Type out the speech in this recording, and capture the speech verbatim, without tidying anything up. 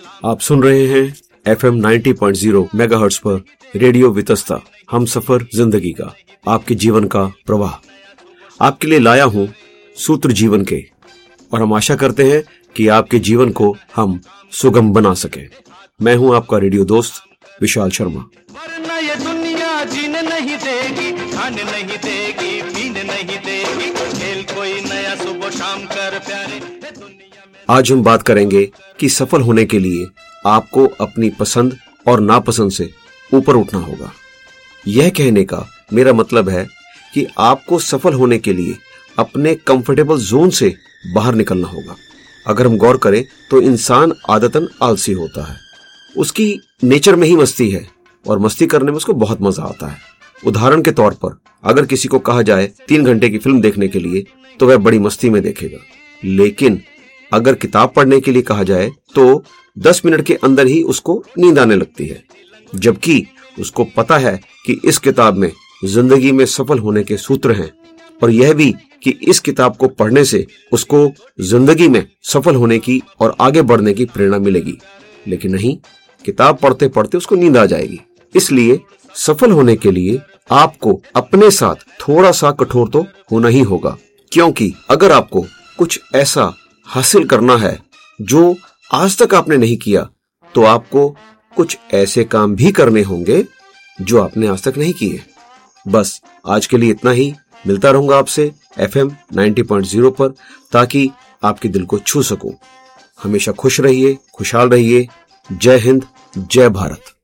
आप सुन रहे हैं F M ninety point zero megahertz पर रेडियो वितस्ता, हम सफर जिंदगी का, आपके जीवन का प्रवाह। आपके लिए लाया हूं सूत्र जीवन के, और हम आशा करते हैं कि आपके जीवन को हम सुगम बना सके। मैं हूं आपका रेडियो दोस्त विशाल शर्मा। वरना ये दुनिया जीने नहीं देगी, खाने नहीं देगी, पीने नहीं देगी, खेल कोई नया सुबह शाम कर प्यारे दुनिया में। आज हम बात करेंगे कि सफल होने के लिए आपको अपनी पसंद और नापसंद से ऊपर उठना होगा। यह कहने का मेरा मतलब है कि आपको सफल होने के लिए अपने कंफर्टेबल जोन से बाहर निकलना होगा। अगर हम गौर करें तो इंसान आदतन आलसी होता है, उसकी नेचर में ही मस्ती है और मस्ती करने में उसको बहुत मजा आता है। उदाहरण के तौर पर अगर किसी को कहा जाए तीन घंटे की फिल्म देखने के लिए तो वह बड़ी मस्ती में देखेगा, लेकिन अगर किताब पढ़ने के लिए कहा जाए तो दस मिनट के अंदर ही उसको नींद आने लगती है, जबकि उसको पता है कि इस किताब में जिंदगी में सफल होने के सूत्र हैं और यह भी कि इस किताब को पढ़ने से उसको जिंदगी में सफल होने की और आगे बढ़ने की प्रेरणा मिलेगी। लेकिन नहीं, किताब पढ़ते पढ़ते उसको नींद आ जाएगी। इसलिए सफल होने के लिए आपको अपने साथ थोड़ा सा कठोर तो होना ही होगा, क्योंकि अगर आपको कुछ ऐसा हासिल करना है जो आज तक आपने नहीं किया तो आपको कुछ ऐसे काम भी करने होंगे जो आपने आज तक नहीं किए। बस आज के लिए इतना ही। मिलता रहूंगा आपसे F M ninety point zero पर, ताकि आपके दिल को छू सकूं। हमेशा खुश रहिए, खुशहाल रहिए। जय हिंद, जय भारत।